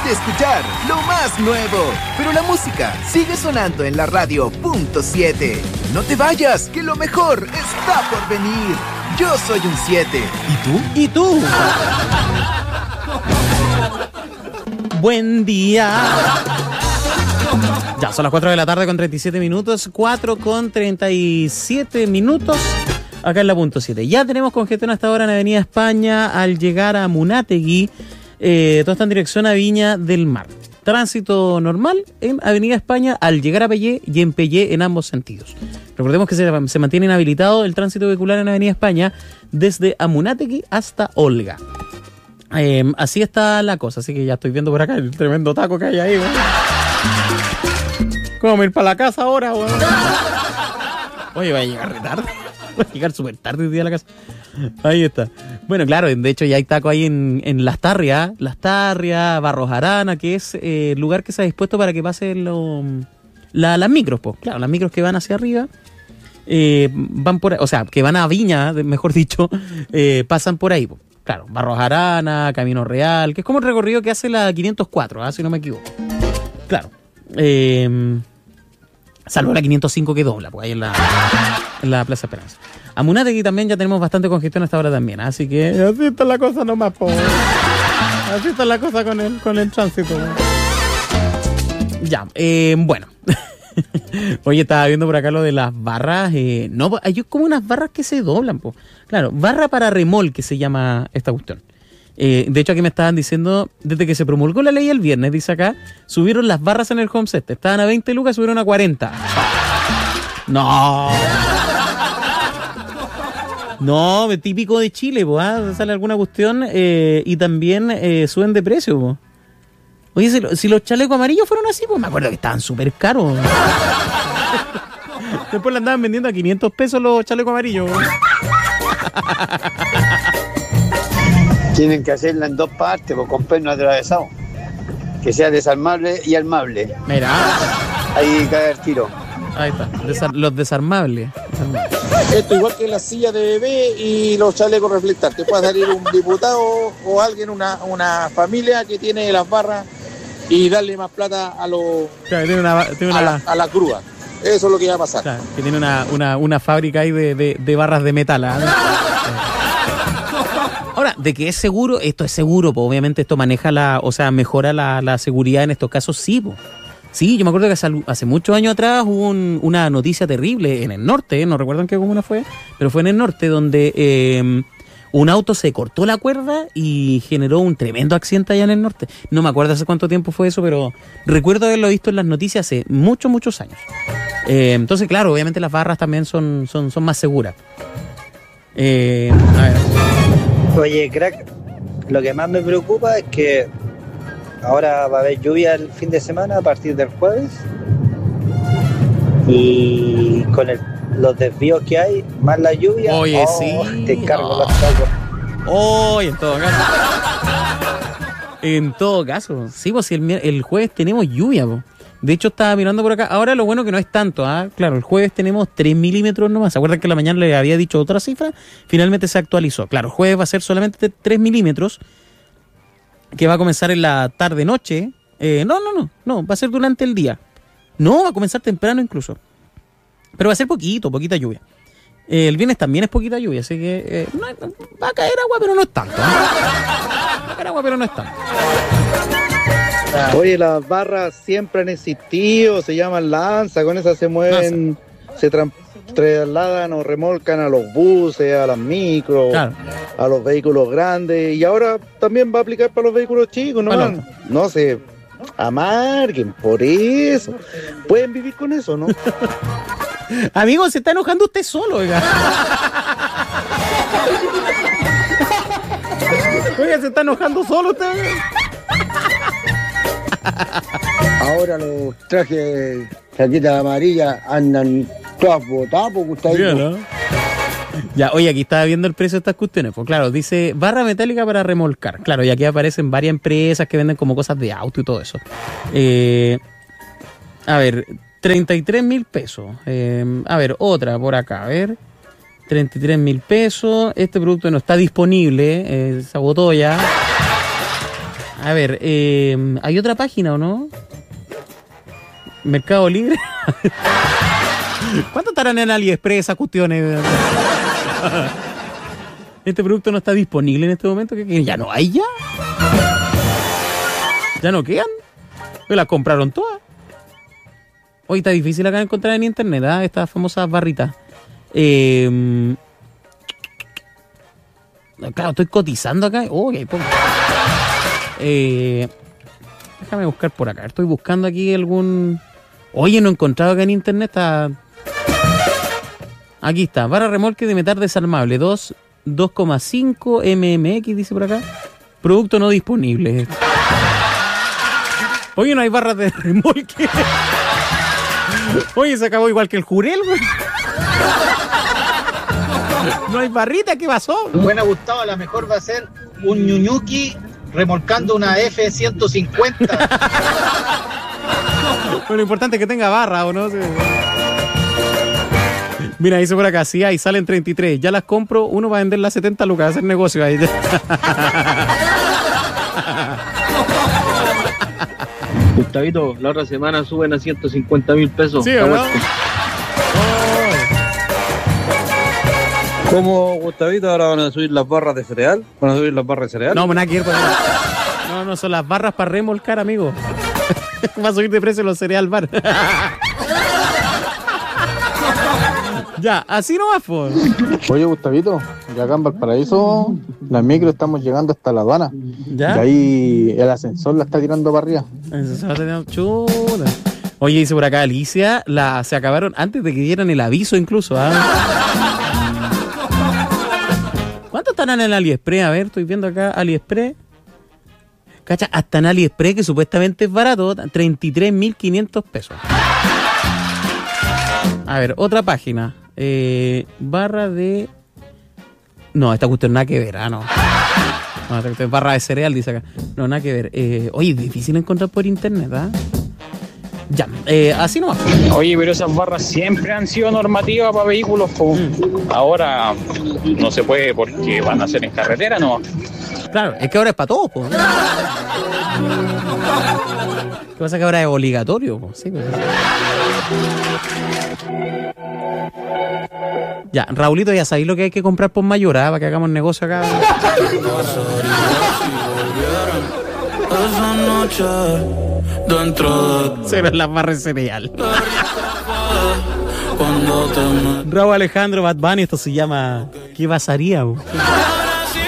de escuchar lo más nuevo, pero la música sigue sonando en la radio .7. No te vayas, que lo mejor está por venir. Yo soy un 7. ¿Y tú? ¿Y tú? Buen día. Ya, son las 4 de la tarde con 37 minutos. 4 con 37 minutos. Acá en la .7. Ya tenemos congestión hasta ahora en Avenida España al llegar a Munátegui. Todo está en dirección a Viña del Mar. Tránsito normal en Avenida España al llegar a Pellé y en Pellé en ambos sentidos. Recordemos que se mantiene inhabilitado el tránsito vehicular en Avenida España desde Amunátegui hasta Olga. Así está la cosa, así que ya estoy viendo por acá el tremendo taco que hay ahí, güey. ¿Cómo ir para la casa ahora, güey? Oye, va a llegar retardo. Va a llegar súper tarde el día a la casa. Ahí está. Bueno, claro, de hecho ya hay taco ahí en Las Tarrias, Barros Arana, que es el lugar que se ha dispuesto para que pasen las micros, pues. Claro, las micros que van hacia arriba, van por, o sea, que van a Viña, mejor dicho, pasan por ahí, pues. Claro, Barros Arana, Camino Real, que es como el recorrido que hace la 504, si no me equivoco. Claro. Salvo la 505 que dobla, pues ahí en la Plaza Esperanza. A Munátegui también ya tenemos bastante congestión hasta ahora también, así que así está la cosa nomás, po. Así está la cosa con el tránsito. Ya, bueno. Oye, estaba viendo por acá lo de las barras. No, hay como unas barras que se doblan, po. Claro, barra para remolque se llama esta cuestión. De hecho, aquí me estaban diciendo, desde que se promulgó la ley el viernes, dice acá, subieron las barras en el Homestead. Estaban a 20 lucas, subieron a 40. No, típico de Chile, pues, sale alguna cuestión y también suben de precio, pues. Oye, si los chalecos amarillos fueron así, pues me acuerdo que estaban súper caros. Después le andaban vendiendo a 500 pesos los chalecos amarillos. Tienen que hacerla en dos partes, pues, con perno atravesado. Que sea desarmable y armable. Mira. Ahí cae el tiro. Ahí está, los desarmables. Esto igual que la silla de bebé y los chalecos reflectantes. Puede salir un diputado o alguien, una familia que tiene las barras y darle más plata a los a la grúa. Eso es lo que va a pasar. Claro, que tiene una fábrica ahí de barras de metal. Ahora, de que es seguro, esto es seguro, pues obviamente esto mejora la seguridad en estos casos, sí, pues. Sí, yo me acuerdo que hace muchos años atrás hubo una noticia terrible en el norte, no recuerdo en qué comuna fue, pero fue en el norte donde un auto se cortó la cuerda y generó un tremendo accidente allá en el norte. No me acuerdo hace cuánto tiempo fue eso, pero recuerdo haberlo visto en las noticias hace muchos años. Entonces, claro, obviamente las barras también son más seguras. A ver. Oye, crack, lo que más me preocupa es que ahora va a haber lluvia el fin de semana a partir del jueves y con los desvíos que hay, más la lluvia. Oye, sí. Te cargo las cosas. Oye, en todo caso, sí, pues si el jueves tenemos lluvia, pues. De hecho, estaba mirando por acá. Ahora lo bueno que no es tanto, claro, el jueves tenemos 3 milímetros nomás. ¿Se acuerdan que la mañana le había dicho otra cifra? Finalmente se actualizó. Claro, el jueves va a ser solamente 3 milímetros, que va a comenzar en la tarde-noche. No, va a ser durante el día. No, va a comenzar temprano incluso. Pero va a ser poquita lluvia. El viernes también es poquita lluvia, así que va a caer agua, pero no es tanto. Va a caer agua, pero no es tanto. Oye, las barras siempre han existido, se llaman lanza, con esas se mueven, se trasladan o remolcan a los buses, a las micros, claro, a los vehículos grandes, y ahora también va a aplicar para los vehículos chicos, ¿no? Bueno. No se amarguen por eso. Pueden vivir con eso, ¿no? Amigo, se está enojando usted solo, oiga. Oiga, se está enojando solo usted. Ahora los trajes chaquetas amarillas andan todas botadas porque está ahí. ¿No? Ya, oye, aquí estaba viendo el precio de estas cuestiones. Pues claro, dice barra metálica para remolcar. Claro, y aquí aparecen varias empresas que venden como cosas de auto y todo eso. A ver, 33,000 pesos. A ver, otra por acá, a ver. 33,000 pesos. Este producto no está disponible, se agotó ya. A ver, ¿hay otra página o no? Mercado Libre. ¿Cuánto estarán en AliExpress esas cuestiones? Este producto no está disponible en este momento. ¿Qué? ¿Ya no hay ya? ¿Ya no quedan? Pues las compraron todas. Hoy está difícil acá encontrar en internet, ¿eh? Estas famosas barritas. Claro, estoy cotizando acá. Oh, hay poco. Déjame buscar por acá. Estoy buscando aquí algún... Oye, no he encontrado acá en internet. Aquí está. Barra remolque de metal desarmable. 2,5 mmx, dice por acá. Producto no disponible. Oye, no hay barras de remolque. Oye, se acabó igual que el Jurel, güey. No hay barrita, ¿qué pasó? Buena, Gustavo, la mejor va a ser un Ñuñuki remolcando una F-150. Bueno, lo importante es que tenga barra, ¿o no? Sí. Mira, dice por acá, sí hay, salen 33. Ya las compro, uno va a vender las 70 lucas, a hacer negocio ahí. Gustavito, la otra semana suben a 150,000 pesos. Sí, ¿no? ¿Cómo, Gustavito, ahora van a subir las barras de cereal? ¿Van a subir las barras de cereal? No, nada que ver con eso. No, son las barras para remolcar, amigo. Va a subir de precio los cereal bar. Ya, así no va, por. Oye, Gustavito, ya acá en Valparaíso, las micros estamos llegando hasta la aduana. ¿Ya? Y ahí el ascensor la está tirando para arriba. Se va a tener chuda. Oye, dice por acá Alicia, se acabaron antes de que dieran el aviso incluso. ¿Cuánto estarán en el AliExpress? A ver, estoy viendo acá AliExpress. Cacha, hasta en AliExpress, que supuestamente es barato, 33.500 pesos. A ver, otra página. Barra de... No, esta cuestión nada que ver, no. Barra de cereal, dice acá. No, nada que ver. Oye, difícil encontrar por internet, ¿ah? Ya, así nomás. Oye, pero esas barras siempre han sido normativas para vehículos. Ahora no se puede porque van a ser en carretera, ¿no? Claro, es que ahora es para todos, po. ¿Qué pasa que ahora es obligatorio, po? Sí, pues. Ya, Raulito, ya sabéis lo que hay que comprar por mayor, ¿ah? Para que hagamos negocio acá. Esa noche dentro de... Cero en las barras de cereal. Raúl Alejandro, Bad Bunny, esto se llama ¿Qué pasaría?